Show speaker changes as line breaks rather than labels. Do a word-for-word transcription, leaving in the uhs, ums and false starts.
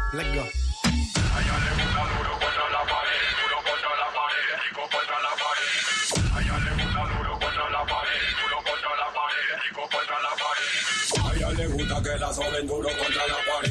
Let's go.
A ella le gusta duro contra la pared, duro contra la pared, rico contra la pared. A ella le gusta duro contra la pared, duro contra la pared, rico contra la pared. A ella le gusta que la soben duro contra la pared.